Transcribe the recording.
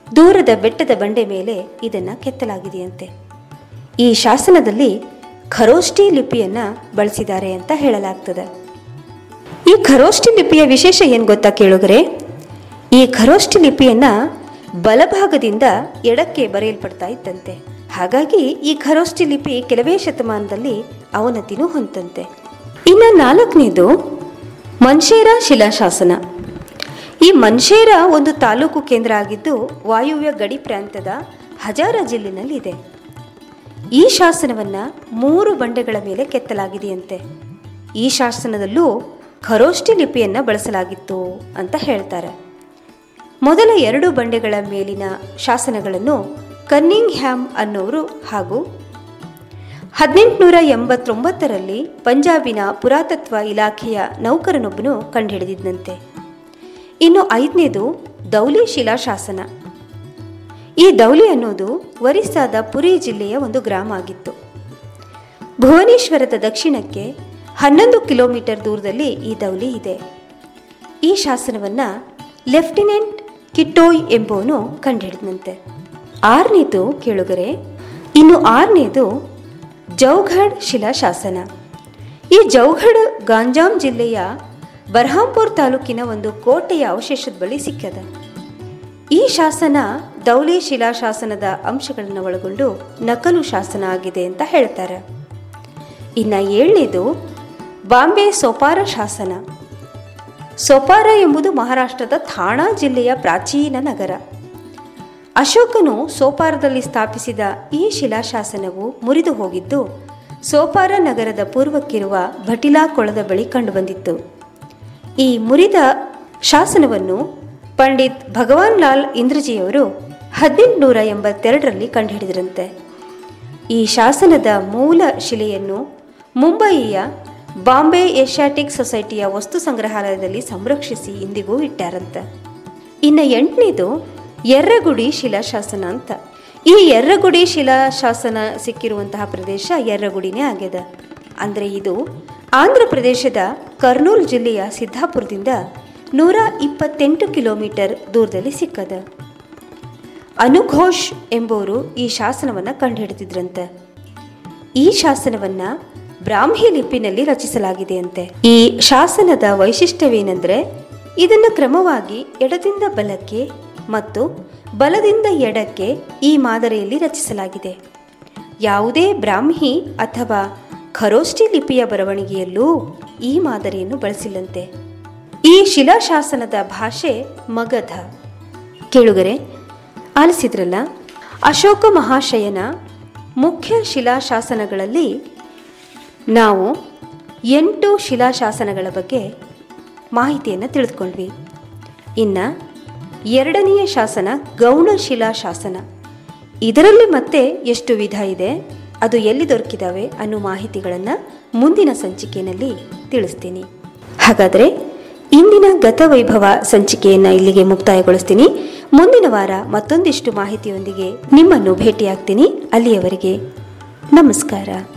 ದೂರದ ಬೆಟ್ಟದ ಬಂಡೆ ಮೇಲೆ ಇದನ್ನು ಕೆತ್ತಲಾಗಿದೆಯಂತೆ. ಈ ಶಾಸನದಲ್ಲಿ ಖರೋಷ್ಠಿ ಲಿಪಿಯನ್ನು ಬಳಸಿದ್ದಾರೆ ಅಂತ ಹೇಳಲಾಗ್ತದೆ. ಈ ಖರೋಷ್ಠಿ ಲಿಪಿಯ ವಿಶೇಷ ಏನು ಗೊತ್ತಾ ಕೇಳುಗರೆ? ಈ ಖರೋಷ್ಠಿ ಲಿಪಿಯನ್ನು ಬಲಭಾಗದಿಂದ ಎಡಕ್ಕೆ ಬರೆಯಲ್ಪಡ್ತಾ ಇದ್ದಂತೆ. ಹಾಗಾಗಿ ಈ ಖರೋಷ್ಠಿ ಲಿಪಿ ಕೆಲವೇ ಶತಮಾನದಲ್ಲಿ ಅವನತಿನೂ ಹೊಂದಂತೆ. ಇನ್ನು 4ನೇದು ಮನ್ಷೇರ ಶಿಲಾಶಾಸನ. ಈ ಮನ್ಷೇರ ಒಂದು ತಾಲೂಕು ಕೇಂದ್ರ ಆಗಿದ್ದು ವಾಯುವ್ಯ ಗಡಿ ಪ್ರಾಂತ್ಯದ ಹಜಾರ ಜಿಲ್ಲೆನಲ್ಲಿದೆ. ಈ ಶಾಸನವನ್ನು 3 ಬಂಡೆಗಳ ಮೇಲೆ ಕೆತ್ತಲಾಗಿದೆಯಂತೆ. ಈ ಶಾಸನದಲ್ಲೂ ಖರೋಷ್ಠಿ ಲಿಪಿಯನ್ನು ಬಳಸಲಾಗಿತ್ತು ಅಂತ ಹೇಳ್ತಾರೆ. ಮೊದಲ 2 ಬಂಡೆಗಳ ಮೇಲಿನ ಶಾಸನಗಳನ್ನು ಕನ್ನಿಂಗ್ ಹ್ಯಾಮ್ ಅನ್ನೋರು ಹಾಗೂ 1889ರಲ್ಲಿ ಪಂಜಾಬಿನ ಪುರಾತತ್ವ ಇಲಾಖೆಯ ನೌಕರನೊಬ್ಬನು ಕಂಡುಹಿಡಿದಿದ್ದಂತೆ. ಇನ್ನು 5ನೇದು ದೌಲಿ ಶಿಲಾಶಾಸನ. ಈ ದೌಲಿ ಅನ್ನೋದು ಒರಿಸ್ಸಾದ ಪುರಿ ಜಿಲ್ಲೆಯ ಒಂದು ಗ್ರಾಮ ಆಗಿತ್ತು. ಭುವನೇಶ್ವರದ ದಕ್ಷಿಣಕ್ಕೆ 11 ಕಿಲೋಮೀಟರ್ ದೂರದಲ್ಲಿ ಈ ದೌಲಿ ಇದೆ. ಈ ಶಾಸನವನ್ನು ಲೆಫ್ಟಿನೆಂಟ್ ಕಿಟ್ಟೋಯ್ ಎಂಬುವನು ಕಂಡುಹಿಡಿದಂತೆ. 6ನೇದು ಕೇಳುಗರೆ, ಇನ್ನು 6ನೇದು ಜೌಘಡ್ ಶಿಲಾಶಾಸನ. ಈ ಜೌಘಡ್ ಗಾಂಜಾಮ್ ಜಿಲ್ಲೆಯ ಬರ್ಹಾಂಪುರ್ ತಾಲೂಕಿನ ಒಂದು ಕೋಟೆಯ ಅವಶೇಷದ ಬಳಿ ಸಿಕ್ಕದ. ಈ ಶಾಸನ ದೌಲಿ ಶಿಲಾಶಾಸನದ ಅಂಶಗಳನ್ನು ಒಳಗೊಂಡು ನಕಲು ಶಾಸನ ಆಗಿದೆ ಅಂತ ಹೇಳ್ತಾರೆ. ಇನ್ನು 7ನೇದು ಬಾಂಬೆ ಸೋಪಾರ ಶಾಸನ. ಸೋಪಾರ ಎಂಬುದು ಮಹಾರಾಷ್ಟ್ರದ ಥಾಣಾ ಜಿಲ್ಲೆಯ ಪ್ರಾಚೀನ ನಗರ. ಅಶೋಕನು ಸೋಪಾರದಲ್ಲಿ ಸ್ಥಾಪಿಸಿದ ಈ ಶಿಲಾಶಾಸನವು ಮುರಿದು ಹೋಗಿದ್ದು ಸೋಪಾರ ನಗರದ ಪೂರ್ವಕ್ಕಿರುವ ಭಟಿಲಾ ಕೊಳದ ಬಳಿ ಕಂಡುಬಂದಿತ್ತು. ಈ ಮುರಿದ ಶಾಸನವನ್ನು ಪಂಡಿತ್ ಭಗವಾನ್ ಲಾಲ್ ಇಂದ್ರಜಿಯವರು 1882ರಲ್ಲಿ ಕಂಡುಹಿಡಿದರಂತೆ. ಈ ಶಾಸನದ ಮೂಲ ಶಿಲೆಯನ್ನು ಮುಂಬಯಿಯ ಬಾಂಬೆ ಏಷ್ಯಾಟಿಕ್ ಸೊಸೈಟಿಯ ವಸ್ತು ಸಂಗ್ರಹಾಲಯದಲ್ಲಿ ಸಂರಕ್ಷಿಸಿ ಇಂದಿಗೂ ಇಟ್ಟಾರಂತೆ. ಇನ್ನು 8ನೇದು ಯರ್ರಗುಡಿ ಶಿಲಾಶಾಸನ ಅಂತ. ಈ ಯರ್ರಗುಡಿ ಶಿಲಾಶಾಸನ ಸಿಕ್ಕಿರುವಂತಹ ಪ್ರದೇಶ ಯರ್ರಗುಡಿನೇ ಆಗಿದೆ. ಅಂದರೆ ಇದು ಆಂಧ್ರ ಪ್ರದೇಶದ ಕರ್ನೂಲ್ ಜಿಲ್ಲೆಯ ಸಿದ್ದಾಪುರದಿಂದ 128 ಕಿಲೋಮೀಟರ್ ದೂರದಲ್ಲಿ ಸಿಕ್ಕದ. ಅನುಘೋಷ್ ಎಂಬುವರು ಈ ಶಾಸನವನ್ನು ಕಂಡುಹಿಡಿದಿದ್ರಂತೆ. ಈ ಶಾಸನವನ್ನು ಬ್ರಾಹ್ಮಿ ಲಿಪಿನಲ್ಲಿ ರಚಿಸಲಾಗಿದೆಯಂತೆ. ಈ ಶಾಸನದ ವೈಶಿಷ್ಟ್ಯವೇನೆಂದರೆ ಇದನ್ನು ಕ್ರಮವಾಗಿ ಎಡದಿಂದ ಬಲಕ್ಕೆ ಮತ್ತು ಬಲದಿಂದ ಎಡಕ್ಕೆ ಈ ಮಾದರಿಯಲ್ಲಿ ರಚಿಸಲಾಗಿದೆ. ಯಾವುದೇ ಬ್ರಾಹ್ಮಿ ಅಥವಾ ಖರೋಷ್ಠಿ ಲಿಪಿಯ ಬರವಣಿಗೆಯಲ್ಲೂ ಈ ಮಾದರಿಯನ್ನು ಬಳಸಿಲ್ಲಂತೆ. ಈ ಶಿಲಾಶಾಸನದ ಭಾಷೆ ಮಗಧ. ಕೇಳುಗರೆ, ಆಲಿಸಿದ್ರಲ್ಲ, ಅಶೋಕ ಮಹಾಶಯನ ಮುಖ್ಯ ಶಿಲಾಶಾಸನಗಳಲ್ಲಿ ನಾವು 8 ಶಿಲಾಶಾಸನಗಳ ಬಗ್ಗೆ ಮಾಹಿತಿಯನ್ನು ತಿಳಿದುಕೊಂಡ್ವಿ. ಇನ್ನು 2ನೆಯ ಶಾಸನ ಗೌಣ ಶಿಲಾಶಾಸನ. ಇದರಲ್ಲಿ ಮತ್ತೆ ಎಷ್ಟು ವಿಧ ಇದೆ, ಅದು ಎಲ್ಲಿ ದೊರಕಿದಾವೆ ಅನ್ನೋ ಮಾಹಿತಿಗಳನ್ನು ಮುಂದಿನ ಸಂಚಿಕೆಯಲ್ಲಿ ತಿಳಿಸ್ತೀನಿ. ಹಾಗಾದರೆ ಇಂದಿನ ಗತವೈಭವ ಸಂಚಿಕೆಯನ್ನು ಇಲ್ಲಿಗೆ ಮುಕ್ತಾಯಗೊಳಿಸ್ತೀನಿ. ಮುಂದಿನ ವಾರ ಮತ್ತೊಂದಿಷ್ಟು ಮಾಹಿತಿಯೊಂದಿಗೆ ನಿಮ್ಮನ್ನು ಭೇಟಿಯಾಗ್ತೀನಿ. ಅಲ್ಲಿಯವರೆಗೆ ನಮಸ್ಕಾರ.